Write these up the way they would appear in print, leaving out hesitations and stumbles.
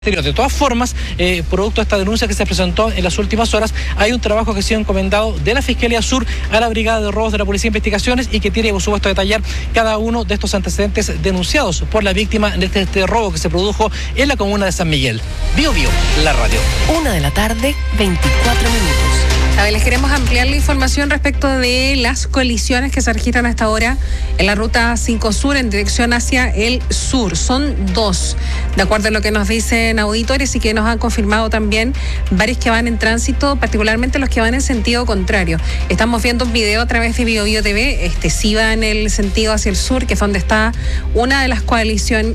De todas formas, producto de esta denuncia que se presentó en las últimas horas, hay un trabajo que ha sido encomendado de la Fiscalía Sur a la Brigada de Robos de la Policía de Investigaciones y que tiene, por supuesto, detallar cada uno de estos antecedentes denunciados por la víctima de este robo que se produjo en la comuna de San Miguel. Bio, la radio. 1:24 p.m. A ver, les queremos ampliar la información respecto de las colisiones que se registran hasta ahora en la ruta 5 Sur en dirección hacia el sur. Son dos, de acuerdo a lo que nos dicen auditores y que nos han confirmado también varios que van en tránsito, particularmente los que van en sentido contrario. Estamos viendo un video a través de Bio TV, sí va en el sentido hacia el sur, que es donde está una de las colisiones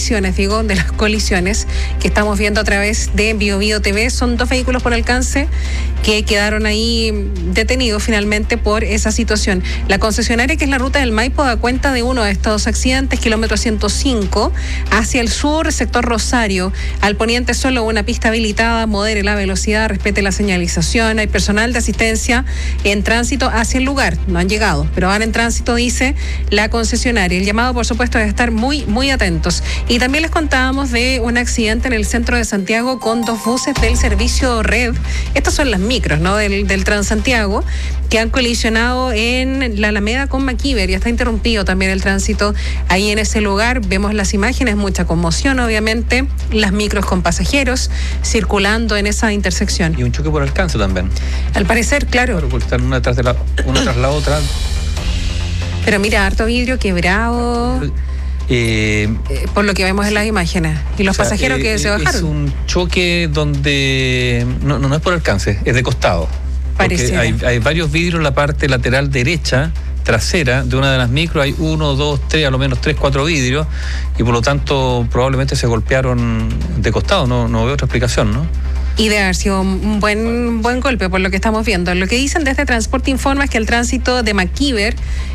que estamos viendo a través de Bio TV. Son dos vehículos por alcance que quedaron ahí detenidos finalmente por esa situación. La concesionaria, que es la ruta del Maipo, da cuenta de uno de estos accidentes, kilómetro 105, hacia el sur, sector Rosario. Al poniente solo una pista habilitada, modere la velocidad, respete la señalización. Hay personal de asistencia en tránsito hacia el lugar. No han llegado, pero van en tránsito, dice la concesionaria. El llamado, por supuesto, es estar muy, muy atentos. Y también les contábamos de un accidente en el centro de Santiago con dos buses del servicio Red. Estas son las micros, ¿no?, del Transantiago, que han colisionado en la Alameda con Maquiver. Ya está interrumpido también el tránsito ahí en ese lugar. Vemos las imágenes, mucha conmoción, obviamente. Las micros con pasajeros circulando en esa intersección. Y un choque por alcance también. Al parecer, claro. Porque están una tras la otra. Pero mira, harto vidrio quebrado. Por lo que vemos en las imágenes. Y los pasajeros que se bajaron. Es un choque donde no es por alcance, es de costado. Porque hay varios vidrios en la parte lateral derecha, trasera, de una de las micros. Hay 1, 2, 3, a lo menos 3, 4 vidrios. Y por lo tanto, probablemente se golpearon de costado. No veo otra explicación, ¿no? Y debe haber sido un buen golpe por lo que estamos viendo. Lo que dicen de este transporte informa es que el tránsito de Maquiver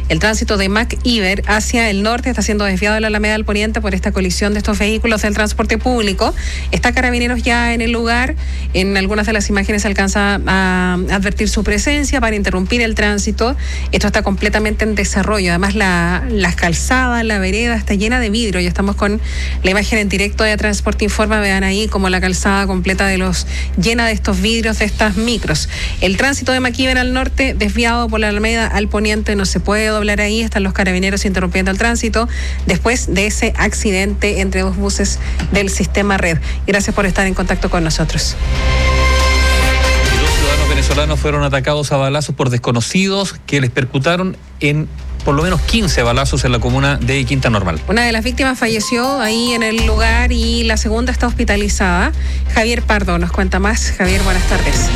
hacia el norte está siendo desviado de la Alameda al poniente por esta colisión de estos vehículos del transporte público. Está Carabineros ya en el lugar. En algunas de las imágenes se alcanza a advertir su presencia para interrumpir el tránsito. Esto está completamente en desarrollo. Además, las calzadas, la vereda está llena de vidrio. Ya estamos con la imagen en directo de Transporte Informa. Vean ahí como la calzada completa llena de estos vidrios de estas micros. El tránsito de Maquiver al norte, desviado por la Alameda al poniente, no se puede doblar ahí. Están los carabineros interrumpiendo el tránsito después de ese accidente entre dos buses del sistema Red. Gracias por estar en contacto con nosotros. Y dos ciudadanos venezolanos fueron atacados a balazos por desconocidos que les percutaron en por lo menos 15 balazos en la comuna de Quinta Normal. Una de las víctimas falleció ahí en el lugar y la segunda está hospitalizada. Javier Pardo nos cuenta más. Javier, buenas tardes.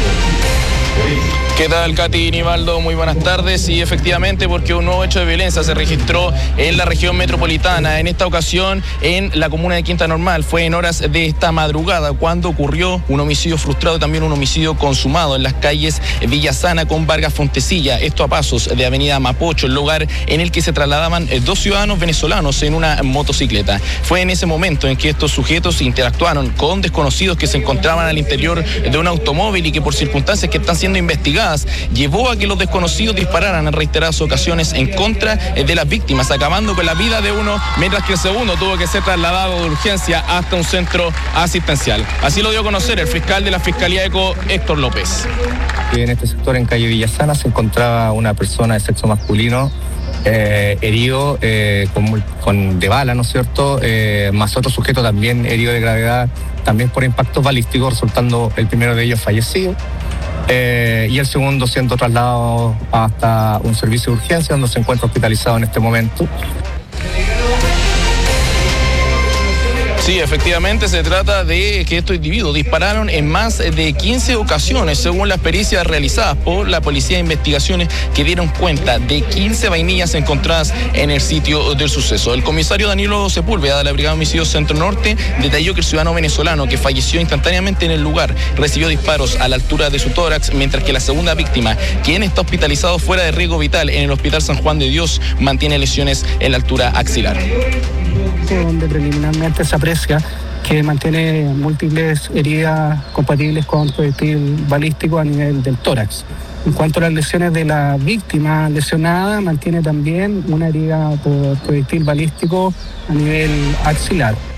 ¿Qué tal, Katy y Nivaldo? Muy buenas tardes. Sí, efectivamente, porque un nuevo hecho de violencia se registró en la región metropolitana. En esta ocasión, en la comuna de Quinta Normal. Fue en horas de esta madrugada cuando ocurrió un homicidio frustrado y también un homicidio consumado en las calles Villasana con Vargas Fontecilla. Esto a pasos de avenida Mapocho, el lugar en el que se trasladaban dos ciudadanos venezolanos en una motocicleta. Fue en ese momento en que estos sujetos interactuaron con desconocidos que se encontraban al interior de un automóvil y que por circunstancias que están siendo investigadas llevó a que los desconocidos dispararan en reiteradas ocasiones en contra de las víctimas, acabando con la vida de uno, mientras que el segundo tuvo que ser trasladado de urgencia hasta un centro asistencial. Así lo dio a conocer el fiscal de la Fiscalía ECO, Héctor López. En este sector, en calle Villasana, se encontraba una persona de sexo masculino herido de bala, ¿no es cierto? Más otro sujeto también herido de gravedad, también por impactos balísticos, resultando el primero de ellos fallecido. Y el segundo siendo trasladado hasta un servicio de urgencia donde se encuentra hospitalizado en este momento. Sí, efectivamente se trata de que estos individuos dispararon en más de 15 ocasiones, según las pericias realizadas por la Policía de Investigaciones, que dieron cuenta de 15 vainillas encontradas en el sitio del suceso. El comisario Danilo Sepúlveda de la Brigada de Homicidios Centro Norte detalló que el ciudadano venezolano que falleció instantáneamente en el lugar recibió disparos a la altura de su tórax, mientras que la segunda víctima, quien está hospitalizado fuera de riesgo vital en el Hospital San Juan de Dios, mantiene lesiones en la altura axilar. Donde preliminarmente se aprecia que mantiene múltiples heridas compatibles con proyectil balístico a nivel del tórax. En cuanto a las lesiones de la víctima lesionada, mantiene también una herida por proyectil balístico a nivel axilar.